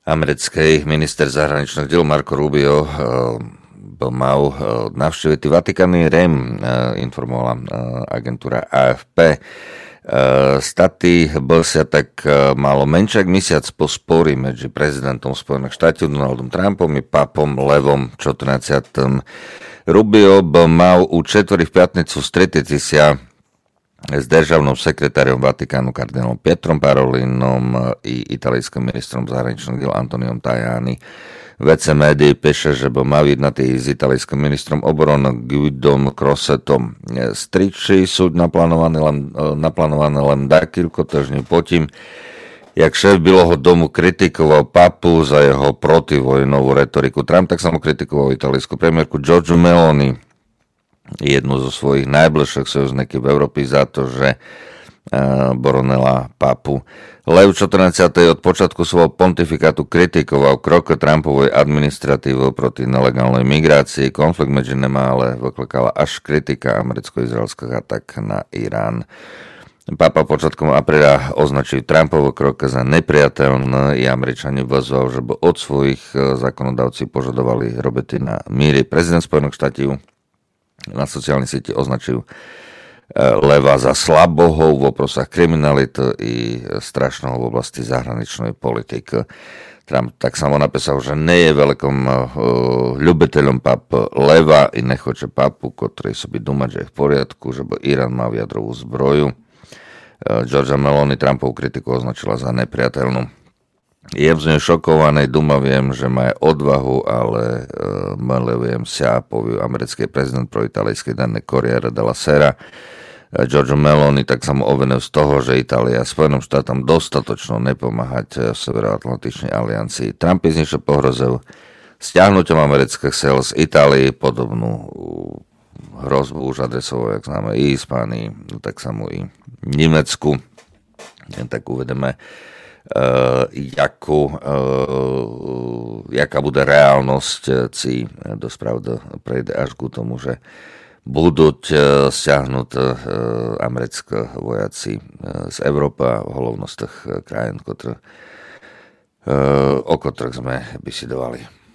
americký minister zahraničných diel Marco Rubio mal navštíviť Vatikány. REM informovala agentúra AFP. Staty sa tak malo menšak mesiac po spori medzi prezidentom Spojených štátov Donaldom Trumpom i papom Levom XIV. Rubio mal u četvrti v piatnicu stretiti sa s državnom sekretáriom Vatikánu kardinálom Pietrom Parolinom i italijským ministrom zahraničných diel Antoniom Tajani. VC médií píše, že bol mal jednatý s italijským ministrom obrany Guidom Crossettom. Stričí sú naplánované len dakýlko týždňov potím, jak šéf Bieleho domu kritikoval papu za jeho protivojnovú retoriku. Trump tak samo kritikoval italijskú premiérku Giorgiu Meloni, jednu zo svojich najbližších sojužníkov v Európe, za to, že boronela papu. Lev XIV. Od počiatku svojho pontifikátu kritikoval krok Trumpovej administratívy proti nelegálnej migrácii. Konflikt medzi nimi ale vyklakala až kritika americko-izraelských atak na Irán. Papa počiatkom apríla označil Trumpovo krok za nepriateľné i Američani vyzval, že by od svojich zákonodavcí požadovali roboty na míri. Prezident Spojených štátov na sociálnej sieti označil Leva za slabohou v oprosách kriminality i strašného v oblasti zahraničnej politiky. Trump tak samo napísal, že nie je veľkým ľubiteľom pap Leva i nechoče papu, ktorý si by dumať, že je v poriadku, že by Irán mal jadrovú zbroju. Giorgia Meloni Trumpovú kritiku označila za nepriateľnú. Je z nej šokovaný, viem, že má odvahu, ale milujem sa, povie americký prezident pro italijský denník Corriere della Sera. Giorgio Meloni tak samo obvinil z toho, že Itália Spojeným štátom dostatočno nepomáhať v Severoatlantičnej aliancii. Trump iznejšie pohrozil stiahnuťom amerických sil z Itálie, podobnú hrozbu už adresoval, jak známe, i Hispánii, tak samo i Nemecku. Tak uvedeme, jaká bude reálnosť, si dospravda prejde až k tomu, že budú stiahnuť americké vojaci z Európy a hlavne z tých krajín, o ktorých sme bisidovali.